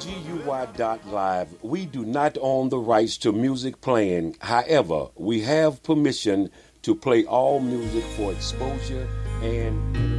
Live. We do not own the rights to music playing. However, we have permission to play all music for exposure and